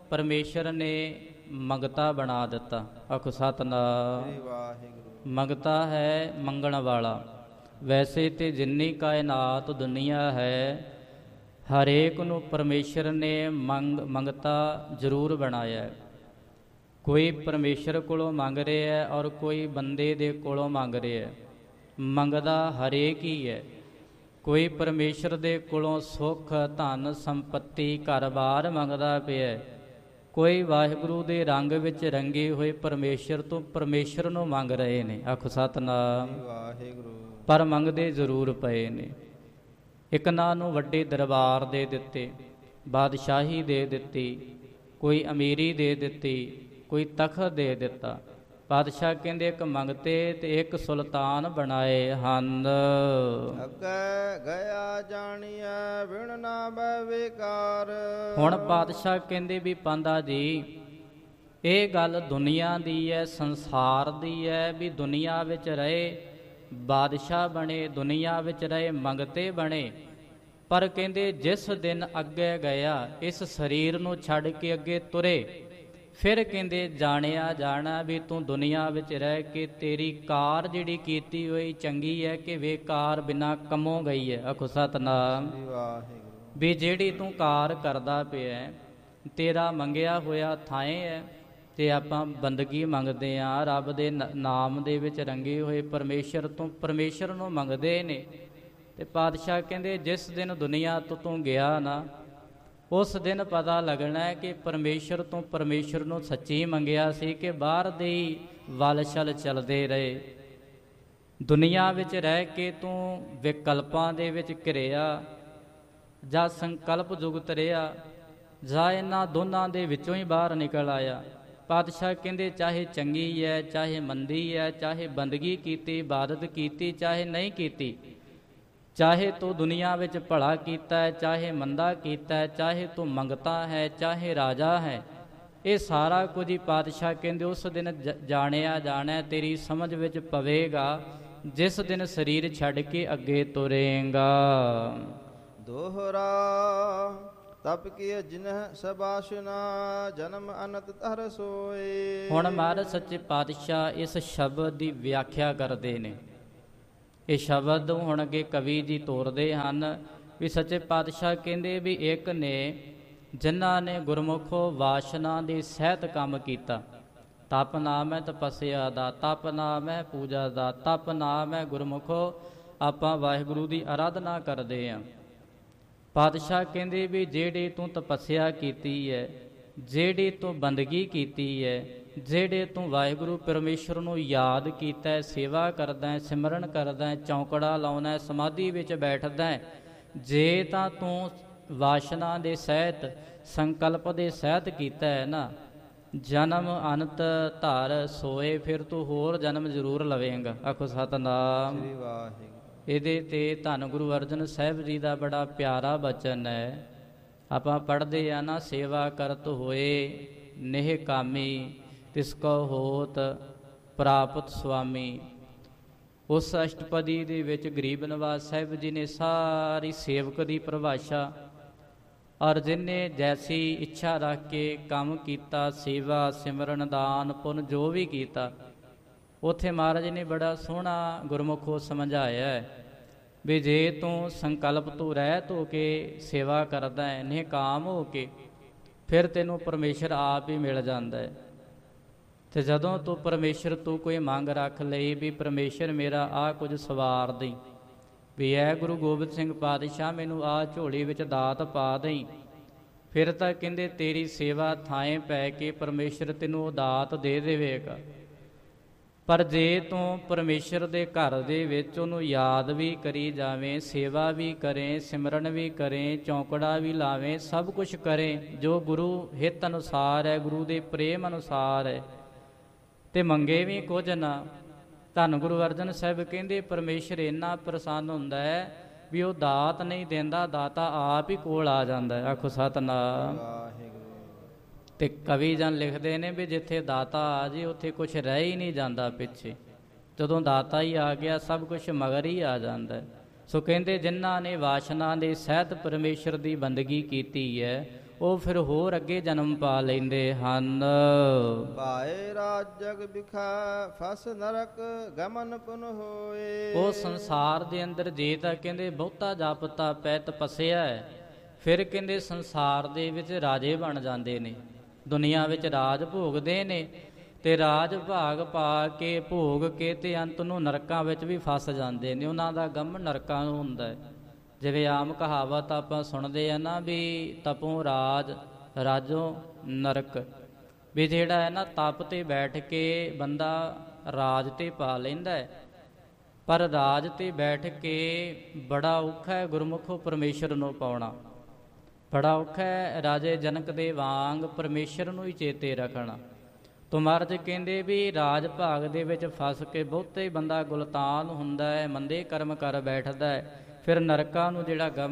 ਪਰਮੇਸ਼ਰ ਨੇ ਮੰਗਤਾ ਬਣਾ ਦਿੱਤਾ। ਆਖੋ ਸਤਿਨਾਮ। ਮੰਗਤਾ ਹੈ ਮੰਗਣ ਵਾਲਾ। ਵੈਸੇ ਤੇ ਜਿੰਨੀ ਕਾਇਨਾਤ ਦੁਨੀਆ ਹੈ, ਹਰੇਕ ਨੂੰ ਪਰਮੇਸ਼ਰ ਨੇ ਮੰਗਤਾ ਜ਼ਰੂਰ ਬਣਾਇਆ। ਕੋਈ ਪਰਮੇਸ਼ਰ ਕੋਲੋਂ ਮੰਗ ਰਿਹਾ ਹੈ ਔਰ ਕੋਈ ਬੰਦੇ ਦੇ ਕੋਲੋਂ ਮੰਗ ਰਿਹਾ ਹੈ। ਮੰਗਦਾ ਹਰੇਕ ਹੀ ਹੈ। ਕੋਈ ਪਰਮੇਸ਼ਰ ਦੇ ਕੋਲੋਂ ਸੁੱਖ, ਧਨ, ਸੰਪੱਤੀ, ਘਰ-ਬਾਰ ਮੰਗਦਾ ਪਿਆ। ਕੋਈ ਵਾਹਿਗੁਰੂ ਦੇ ਰੰਗ ਵਿੱਚ ਰੰਗੇ ਹੋਏ ਪਰਮੇਸ਼ਰ ਤੋਂ ਪਰਮੇਸ਼ਰ ਨੂੰ ਮੰਗ ਰਹੇ ਨੇ। ਆਖੋ ਸਤਿਨਾਮ ਵਾਹਿਗੁਰੂ। ਪਰ ਮੰਗਦੇ ਜ਼ਰੂਰ ਪਏ ਨੇ। ਇੱਕ ਨਾਂ ਨੂੰ ਵੱਡੇ ਦਰਬਾਰ ਦੇ ਦਿੱਤੇ, ਬਾਦਸ਼ਾਹੀ ਦੇ ਦਿੱਤੀ, ਕੋਈ ਅਮੀਰੀ ਦੇ ਦਿੱਤੀ, ਕੋਈ ਤਖਤ ਦੇ ਦਿੱਤਾ। ਪਾਤਸ਼ਾਹ ਕਹਿੰਦੇ ਇੱਕ ਮੰਗਤੇ ਤੇ ਇੱਕ ਸੁਲਤਾਨ ਬਣਾਏ ਹਨ। ਅੱਗੇ ਗਿਆ ਜਾਣੀਐ ਬਿਨ ਨਾ ਬੇਕਾਰ। ਹੁਣ ਪਾਤਸ਼ਾਹ ਕਹਿੰਦੇ ਵੀ ਪਾਂਦਾ ਜੀ, ਇਹ ਗੱਲ ਦੁਨੀਆ ਦੀ ਹੈ, ਸੰਸਾਰ ਦੀ ਹੈ, ਵੀ ਦੁਨੀਆ ਵਿੱਚ ਰਹੇ ਬਾਦਸ਼ਾਹ ਬਣੇ, ਦੁਨੀਆ ਵਿੱਚ ਰਹੇ ਮੰਗਤੇ ਬਣੇ। ਪਰ ਕਹਿੰਦੇ ਜਿਸ ਦਿਨ ਅੱਗੇ ਗਿਆ, ਇਸ ਸਰੀਰ ਨੂੰ ਛੱਡ ਕੇ ਅੱਗੇ ਤੁਰੇ, ਫਿਰ ਕਹਿੰਦੇ ਜਾਣਿਆ ਜਾਣਾ ਵੀ ਤੂੰ ਦੁਨੀਆ ਵਿੱਚ ਰਹਿ ਕੇ ਤੇਰੀ ਕਾਰ ਜਿਹੜੀ ਕੀਤੀ ਹੋਈ ਚੰਗੀ ਹੈ ਕਿ ਬੇਕਾਰ ਬਿਨਾਂ ਕੰਮੋਂ ਗਈ ਹੈ। ਆਖੋ ਸਤਿਨਾਮ। ਵੀ ਜਿਹੜੀ ਤੂੰ ਕਾਰ ਕਰਦਾ ਪਿਆ, ਤੇਰਾ ਮੰਗਿਆ ਹੋਇਆ ਥਾਂ ਹੈ ਤੇ ਆਪਾਂ ਬੰਦਗੀ ਮੰਗਦੇ ਹਾਂ। ਰੱਬ ਦੇ ਨਾਮ ਦੇ ਵਿੱਚ ਰੰਗੇ ਹੋਏ ਪਰਮੇਸ਼ਰ ਤੋਂ ਪਰਮੇਸ਼ਰ ਨੂੰ ਮੰਗਦੇ ਨੇ। ਤੇ ਪਾਤਸ਼ਾਹ ਕਹਿੰਦੇ ਜਿਸ ਦਿਨ ਦੁਨੀਆ ਤੋਂ ਤੂੰ ਗਿਆ ਨਾ, ਉਸ ਦਿਨ ਪਤਾ ਲੱਗਣਾ ਹੈ ਕਿ ਪਰਮੇਸ਼ਰ ਤੋਂ ਪਰਮੇਸ਼ਰ ਨੂੰ ਸੱਚੀ ਮੰਗਿਆ ਸੀ ਕਿ ਬਾਹਰ ਦੇ ਵੱਲ ਛਲ ਚਲਦੇ ਰਹੇ। ਦੁਨੀਆ ਵਿੱਚ ਰਹਿ ਕੇ ਤੂੰ ਵਿਕਲਪਾਂ ਦੇ ਵਿੱਚ ਘਿਰਿਆ ਜਾਂ ਸੰਕਲਪ ਜੁਗਤ ਰਿਹਾ, ਜਾਂ ਇਹਨਾਂ ਦੋਨਾਂ ਦੇ ਵਿੱਚੋਂ ਹੀ ਬਾਹਰ ਨਿਕਲ ਆਇਆ। ਪਾਤਸ਼ਾਹ ਕਹਿੰਦੇ ਚਾਹੇ ਚੰਗੀ ਹੈ, ਚਾਹੇ ਮੰਦੀ ਹੈ, ਚਾਹੇ ਬੰਦਗੀ ਕੀਤੀ, ਇਬਾਦਤ ਕੀਤੀ, ਚਾਹੇ ਨਹੀਂ ਕੀਤੀ, ਚਾਹੇ ਤੂੰ ਦੁਨੀਆ ਵਿੱਚ ਭਲਾ ਕੀਤਾ ਹੈ, ਚਾਹੇ ਮੰਦਾ ਕੀਤਾ ਹੈ, ਚਾਹੇ ਤੂੰ ਮੰਗਤਾ ਹੈ, ਚਾਹੇ ਰਾਜਾ ਹੈ, ਇਹ ਸਾਰਾ ਕੁਝ ਹੀ ਪਾਤਸ਼ਾਹ ਕਹਿੰਦੇ ਉਸ ਦਿਨ ਜਾਣਿਆ ਜਾਣਾ, ਤੇਰੀ ਸਮਝ ਵਿੱਚ ਪਵੇਗਾ ਜਿਸ ਦਿਨ ਸਰੀਰ ਛੱਡ ਕੇ ਅੱਗੇ ਤੁਰੇਂਗਾ। ਦੋਹਰਾ ਤਪ ਕੀ ਜਿਨਹ ਸਬਾਸ਼ਨਾ ਜਨਮ ਅਨੰਤ ਧਰ ਸੋਏ। ਹੁਣ ਮਹਾਰਾਜ ਸੱਚੇ ਪਾਤਸ਼ਾਹ ਇਸ ਸ਼ਬਦ ਦੀ ਵਿਆਖਿਆ ਕਰਦੇ ਨੇ। ਇਹ ਸ਼ਬਦ ਹੁਣ ਅੱਗੇ ਕਵੀ ਜੀ ਤੋਰਦੇ ਹਨ ਵੀ ਸੱਚੇ ਪਾਤਸ਼ਾਹ ਕਹਿੰਦੇ ਵੀ ਇੱਕ ਨੇ ਜਿਨ੍ਹਾਂ ਨੇ ਗੁਰਮੁਖੋ ਵਾਸ਼ਨਾ ਦੇ ਸਹਿਤ ਕੰਮ ਕੀਤਾ। ਤਪ ਨਾਮ ਹੈ ਤਪੱਸਿਆ ਦਾ, ਤਪ ਨਾਮ ਹੈ ਪੂਜਾ ਦਾ, ਤਪ ਨਾਮ ਹੈ ਗੁਰਮੁਖੋ ਆਪਾਂ ਵਾਹਿਗੁਰੂ ਦੀ ਆਰਾਧਨਾ ਕਰਦੇ ਹਾਂ। ਪਾਤਸ਼ਾਹ ਕਹਿੰਦੇ ਵੀ ਜਿਹੜੀ ਤੂੰ ਤਪੱਸਿਆ ਕੀਤੀ ਹੈ, ਜਿਹੜੀ ਤੂੰ ਬੰਦਗੀ ਕੀਤੀ ਹੈ, ਜਿਹੜੇ ਤੂੰ ਵਾਹਿਗੁਰੂ ਪਰਮੇਸ਼ਰ ਨੂੰ ਯਾਦ ਕੀਤਾ, ਸੇਵਾ ਕਰਦਾ, ਸਿਮਰਨ ਕਰਦਾ, ਚੌਂਕੜਾ ਲਾਉਣਾ, ਸਮਾਧੀ ਵਿੱਚ ਬੈਠਦਾ, ਜੇ ਤਾਂ ਤੂੰ ਵਾਸ਼ਨਾ ਦੇ ਸਹਿਤ ਸੰਕਲਪ ਦੇ ਸਹਿਤ ਕੀਤਾ ਹੈ ਨਾ, ਜਨਮ ਅਨੰਤ ਧਾਰ ਸੋਏ, ਫਿਰ ਤੂੰ ਹੋਰ ਜਨਮ ਜ਼ਰੂਰ ਲਵੇਂਗਾ। ਆਖੋ ਸਤਿਨਾਮ। ਇਹਦੇ ਤੇ ਧੰਨ ਗੁਰੂ ਅਰਜਨ ਸਾਹਿਬ ਜੀ ਦਾ ਬੜਾ ਪਿਆਰਾ ਬਚਨ ਹੈ। ਆਪਾਂ ਪੜ੍ਹਦੇ ਆ ਨਾ, ਸੇਵਾ ਕਰਤ ਹੋਏ ਨੇਹ ਕਾਮੀ ਤਿਸ ਕੋ ਹੋਤ ਪ੍ਰਾਪਤ ਸੁਆਮੀ। ਉਸ ਅਸ਼ਟਪਦੀ ਦੇ ਵਿੱਚ ਗਰੀਬ ਨਿਵਾਜ ਸਾਹਿਬ ਜੀ ਨੇ ਸਾਰੀ ਸੇਵਕ ਦੀ ਪਰਿਭਾਸ਼ਾ ਔਰ ਜਿਹਨੇ ਜੈਸੀ ਇੱਛਾ ਰੱਖ ਕੇ ਕੰਮ ਕੀਤਾ, ਸੇਵਾ ਸਿਮਰਨ ਦਾਨ ਪੁੰਨ ਜੋ ਵੀ ਕੀਤਾ, ਉੱਥੇ ਮਹਾਰਾਜ ਨੇ ਬੜਾ ਸੋਹਣਾ ਗੁਰਮੁਖੋ ਸਮਝਾਇਆ ਹੈ ਵੀ ਜੇ ਤੂੰ ਸੰਕਲਪ ਤੋਂ ਰਹਿਤ ਹੋ ਕੇ ਸੇਵਾ ਕਰਦਾ ਹੈ, ਨਿਕਾਮ ਹੋ ਕੇ, ਫਿਰ ਤੈਨੂੰ ਪਰਮੇਸ਼ਰ ਆਪ ਹੀ ਮਿਲ ਜਾਂਦਾ ਹੈ। ਅਤੇ ਜਦੋਂ ਤੂੰ ਪਰਮੇਸ਼ਰ ਤੋਂ ਕੋਈ ਮੰਗ ਰੱਖ ਲਈ ਵੀ ਪਰਮੇਸ਼ਰ ਮੇਰਾ ਆਹ ਕੁਝ ਸਵਾਰ ਦੇਈ, ਵੀ ਐ ਗੁਰੂ ਗੋਬਿੰਦ ਸਿੰਘ ਪਾਤਸ਼ਾਹ ਮੈਨੂੰ ਆਹ ਝੋਲੀ ਵਿੱਚ ਦਾਤ ਪਾ ਦੇਈ, ਫਿਰ ਤਾਂ ਕਹਿੰਦੇ ਤੇਰੀ ਸੇਵਾ ਥਾਂ ਪੈ ਕੇ ਪਰਮੇਸ਼ਰ ਤੈਨੂੰ ਉਹ ਦਾਤ ਦੇ ਦੇਵੇਗਾ। ਪਰ ਜੇ ਤੂੰ ਪਰਮੇਸ਼ਰ ਦੇ ਘਰ ਦੇ ਵਿੱਚ ਉਹਨੂੰ ਯਾਦ ਵੀ ਕਰੀ ਜਾਵੇਂ, ਸੇਵਾ ਵੀ ਕਰੇ, ਸਿਮਰਨ ਵੀ ਕਰੇ, ਚੌਂਕੜਾ ਵੀ ਲਾਵੇਂ, ਸਭ ਕੁਛ ਕਰੇ ਜੋ ਗੁਰੂ ਹਿੱਤ ਅਨੁਸਾਰ ਹੈ, ਗੁਰੂ ਦੇ ਪ੍ਰੇਮ ਅਨੁਸਾਰ ਹੈ, ਤੇ ਮੰਗੇ ਵੀ ਕੁਝ ਨਾ, ਧੰਨ ਗੁਰੂ ਅਰਜਨ ਸਾਹਿਬ ਕਹਿੰਦੇ ਪਰਮੇਸ਼ਰ ਇੰਨਾ ਪ੍ਰਸੰਨ ਹੁੰਦਾ ਹੈ ਵੀ ਉਹ ਦਾਤ ਨਹੀਂ ਦਿੰਦਾ, ਦਾਤਾ ਆਪ ਹੀ ਕੋਲ ਆ ਜਾਂਦਾ ਹੈ। ਆਖੋ ਸਤਿਨਾਮ। ਤੇ ਕਵੀ ਜਨ ਲਿਖਦੇ ਨੇ ਵੀ ਜਿੱਥੇ ਦਾਤਾ ਆ ਜੇ ਉੱਥੇ ਕੁਛ ਰਹਿ ਹੀ ਨਹੀਂ ਜਾਂਦਾ ਪਿੱਛੇ। ਜਦੋਂ ਦਾਤਾ ਹੀ ਆ ਗਿਆ ਸਭ ਕੁਛ ਮਗਰ ਹੀ ਆ ਜਾਂਦਾ ਹੈ। ਸੋ ਕਹਿੰਦੇ ਜਿਨ੍ਹਾਂ ਨੇ ਵਾਸ਼ਨਾ ਦੇ ਸਹਿਤ ਪਰਮੇਸ਼ਰ ਦੀ ਬੰਦਗੀ ਕੀਤੀ ਹੈ, ਉਹ ਫਿਰ ਹੋਰ ਅੱਗੇ ਜਨਮ ਪਾ ਲੈਂਦੇ ਹਨ। ਪਾਏ ਰਾਜ ਜਗ ਬਿਖਾ ਫਸ ਨਰਕ ਗਮਨ ਪੁਨ ਹੋਏ। ਉਹ ਸੰਸਾਰ ਦੇ ਅੰਦਰ ਜੇ ਤਾਂ ਕਹਿੰਦੇ ਬਹੁਤਾ ਜਪ ਤਪ ਹੈ ਤਪੱਸਿਆ ਹੈ, ਫਿਰ ਕਹਿੰਦੇ ਸੰਸਾਰ ਦੇ ਵਿੱਚ ਰਾਜੇ ਬਣ ਜਾਂਦੇ ਨੇ, ਦੁਨੀਆ ਵਿੱਚ ਰਾਜ ਭੋਗਦੇ ਨੇ ਤੇ ਰਾਜ ਭਾਗ ਪਾ ਕੇ ਭੋਗ ਕੇ ਤੇ ਅੰਤ ਨੂੰ ਨਰਕਾਂ ਵਿੱਚ ਵੀ ਫਸ ਜਾਂਦੇ ਨੇ। ਉਹਨਾਂ ਦਾ ਗਮਨ ਨਰਕਾਂ ਨੂੰ ਹੁੰਦਾ ਹੈ। ਜਿਵੇਂ ਆਮ ਕਹਾਵਤ ਆਪਾਂ ਸੁਣਦੇ ਆ ਨਾ ਵੀ ਤਪੋਂ ਰਾਜ ਰਾਜੋਂ ਨਰਕ, ਵੀ ਜਿਹੜਾ ਹੈ ਨਾ ਤਪ 'ਤੇ ਬੈਠ ਕੇ ਬੰਦਾ ਰਾਜ 'ਤੇ ਪਾ ਲੈਂਦਾ ਹੈ, ਪਰ ਰਾਜ 'ਤੇ ਬੈਠ ਕੇ ਬੜਾ ਔਖਾ ਹੈ ਗੁਰਮੁਖੋ ਪਰਮੇਸ਼ਰ ਨੂੰ ਪਾਉਣਾ, ਬੜਾ ਔਖਾ ਹੈ ਰਾਜੇ ਜਨਕ ਦੇ ਵਾਂਗ ਪਰਮੇਸ਼ਰ ਨੂੰ ਹੀ ਚੇਤੇ ਰੱਖਣਾ। ਤੋ ਮਹਾਰਾਜ ਕਹਿੰਦੇ ਵੀ ਰਾਜ ਭਾਗ ਦੇ ਵਿੱਚ ਫਸ ਕੇ ਬਹੁਤੇ ਬੰਦਾ ਗੁਲਤਾਨ ਹੁੰਦਾ ਹੈ, ਮੰਦੇ ਕਰਮ ਕਰ ਬੈਠਦਾ ਹੈ, ਫਿਰ ਨਰਕਾਂ ਨੂੰ ਜਿਹੜਾ